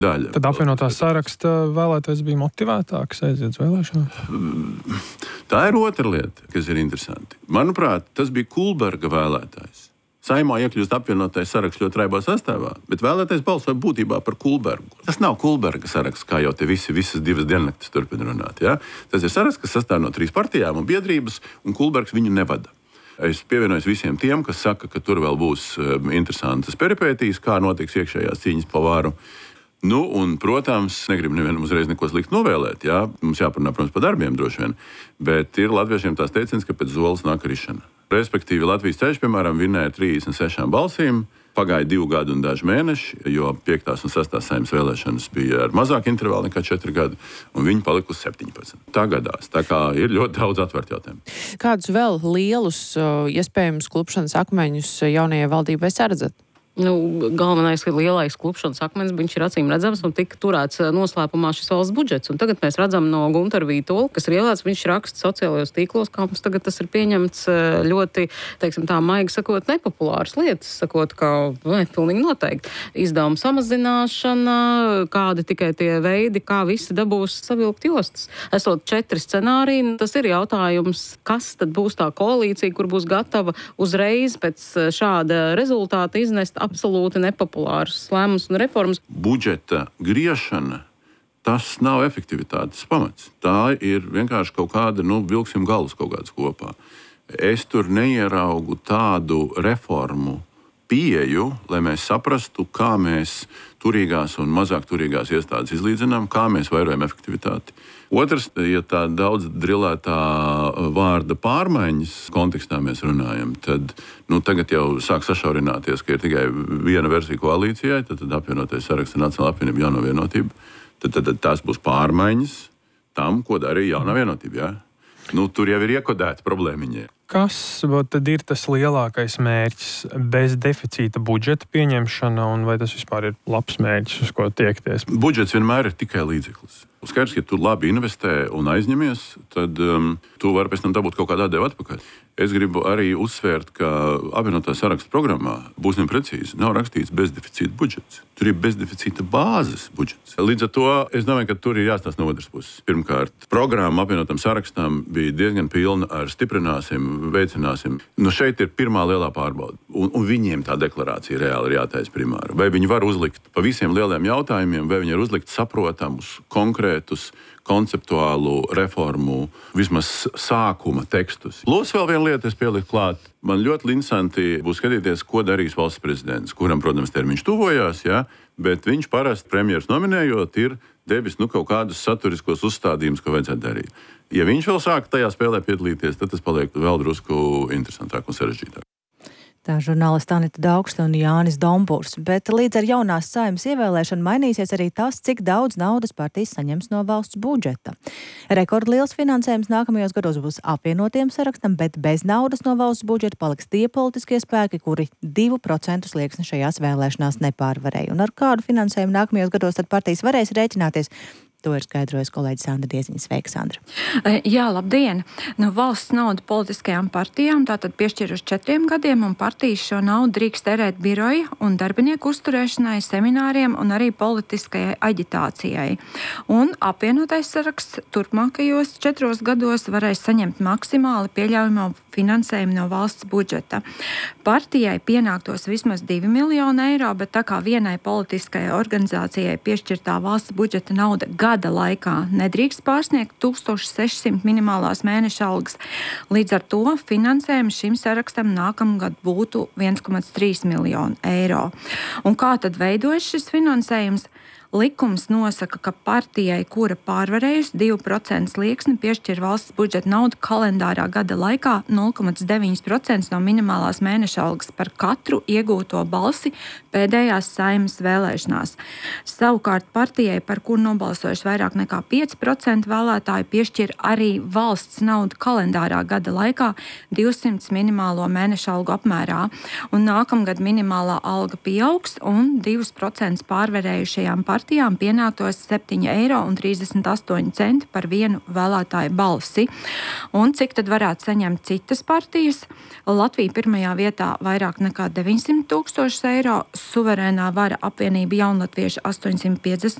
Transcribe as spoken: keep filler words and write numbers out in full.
daļa. Tad apvienotā saraksta vēlētājs bija motivētāks aiziet uz vēlēšanām? Tā ir otra lieta, kas ir interesanti. Manuprāt, tas bija Kulberga vēlētājs. Saimā iekļūst apvienotais saraksts ļoti raibā sastāvā, bet vēlētājs balsoja būtībā par Kulbergu. Tas nav Kulberga saraksts, kā jau te visi, visas divas diennaktis turpina runāt. Ja? Tas ir saraksts, kas sastāv no trīs partijām un biedrības, un Kulbergs viņu nevada. Es pievienojos visiem tiem, kas saka, ka tur vēl būs interesantas peripētīs, kā notiks iekšējās cīņas pa varu. Nu, un, protams, negribu nevienam uzreiz neko sliktu novēlēt. Jā? Mums jāparunā, protams, par darbiem droši vien. Bet ir latviešiem tās teiciens, ka pēc zoles nāk rišana. Respektīvi, Latvijas ceļš, piemēram, vinēja trīsdesmit sešām balsīm. Pagāja divu gadu un daži mēneši, jo piektās un sestās saeimas vēlēšanas bija ar mazāku intervālu nekā četri gadi, un viņi palika uz septiņpadsmit. Tā gadās. Tā kā ir ļoti daudz atvērtu jautājumu. Kādus vēl lielus, iespējams, klupšanas akmeņus jaunajai valdībai saredzat? Nu, galvenais, ka lielais klupšanas akmens, viņš ir acīm redzams un tika turēts noslēpumā šis valsts budžets. Un tagad mēs redzam no Guntara Vītola, kas ir ielēts, viņš raksta sociālajos tīklos, kā mums tagad tas ir pieņemts ļoti, teiksim tā, maigi sakot, nepopulāras lietas, sakot, ka, vai, pilnīgi noteikti, izdevuma samazināšana, kādi tikai tie veidi, kā visi dabūs savilkt jostas. Esot četri scenāriji, tas ir jautājums, kas tad būs tā koalīcija, kur būs gatava uzreiz pēc šāda rezultāta iznest absolūti nepopulārus lēmumus un reformas. Budžeta griešana, tas nav efektivitātes pamats. Tā ir vienkārši kaut kāda, nu, vilksim galus kaut kāds kopā. Es tur neieraugu tādu reformu pieeju, lai mēs saprastu, kā mēs turīgās un mazāk turīgās iestādes izlīdzinām, kā mēs vairojam efektivitāti. Otrs, ja tā daudz drilētā vārda pārmaiņas kontekstā mēs runājam, tad nu, tagad jau sāk sašaurināties, ka ir tikai viena versija koalīcijai, tad, tad apvienotais saraksts ar Nacionālo apvienību jauno vienotību. Tad, tad, tad tās būs pārmaiņas tam, ko darīja jaunā vienotība. Ja? Nu, tur jau ir iekodēta problēmiņa. Kas tad ir tas lielākais mērķis? Bez deficīta budžeta pieņemšana, un vai tas vispār ir labs mērķis, uz ko tiekties? Budžets vienmēr ir tikai līdzeklis. Skaidrs, ja tu labi investē un aizņemies, tad um, tu vari pēc tam dabūt kaut kādā devu atpakaļ. Es gribu arī uzsvērt, ka apvienotā saraksta programmā, būsim precīzi, nav rakstīts bezdeficīta budžets. Tur ir bezdeficīta bāzes budžets. Līdz ar to es domāju, ka tur ir jāstāsta no otras puses. Pirmkārt, programma apvienotam sarakstam bija diezgan pilna ar stiprināsim, veicināsim. Nu šeit ir pirmā lielā pārbauda. Un, un viņiem tā deklarācija reāli ir jātaisa primāri. Vai viņi var uzlikt pa visiem lieliem jautājumiem, vai viņi var uzlikt saprotamus, konkrētus, konceptuālu reformu, vismaz sākuma tekstus. Plus vēl viena lieta, es pieliku klāt. Man ļoti interesanti būs skatīties, ko darīs valsts prezidents, kuram, protams, termiņš tuvojās, ja, bet viņš parasti premjeras nominējot ir devis nu, kaut kādus saturiskos uzstādījumus, ko vajadzētu darīt. Ja viņš vēl sāk tajā spēlē piedalīties, tad tas paliek vēl drusku interesantāk un sarežģītāk. Tā žurnālista Anita Daugste un Jānis Dombūrs. Bet līdz ar jaunās Saeimas ievēlēšanu mainīsies arī tas, cik daudz naudas partijas saņems no valsts budžeta. Rekordliels finansējums nākamajos gados būs apvienotiem sarakstam, bet bez naudas no valsts budžeta paliks tie politiskie spēki, kuri divu procentu slieksni šajās vēlēšanās nepārvarēja. Un ar kādu finansējumu nākamajos gados tad partijas varēs rēķināties? To ir skaidrojusi kolēģi Sandra Dieziņa. Sveika, Sandra. Jā, labdien. Nu, valsts naudu politiskajām partijām tātad piešķir uz četriem gadiem, un partijas šo naudu drīkst terēt biroja un darbinieku uzturēšanai, semināriem un arī politiskajai aģitācijai. Un apvienotais saraksts turpmākajos četros gados varēs saņemt maksimāli pieļaujamo finansējumu no valsts budžeta. Partijai pienāktos vismaz divi miljoni eiro, bet tā kā vienai politiskajai organizācijai piešķirtā valsts budžeta nauda gada laikā nedrīkst pārsniegt tūkstoš sešsimt minimālās mēneša algas. Līdz ar to finansējums šim sarakstam nākamgad būtu viens komats trīs miljonu eiro. Un kā tad veidojas šis finansējums? Likums nosaka, ka partijai, kura pārvarējusi divu procentu slieksni, piešķir valsts budžeta naudu kalendārā gada laikā nulle komats deviņi procenti no minimālās mēneša algas par katru iegūto balsi pēdējās Saeimas vēlēšanās. Savukārt partijai, par kuru nobalsojuši vairāk nekā pieci procenti vēlētāji, piešķir arī valsts naudu kalendārā gada laikā divsimt minimālo mēneša algu apmērā. Un nākamgad minimālā alga pieaugs un divus procentus pārvarējušajām partijām partijām pienāktos septiņi eiro un trīsdesmit astoņi centi par vienu vēlētāju balsi. Un cik tad varētu saņemt citas partijas? Latvija pirmajā vietā vairāk nekā deviņsimt tūkstošus eiro, suverēnā vara apvienība Jaunatvieši astoņsimt piecdesmit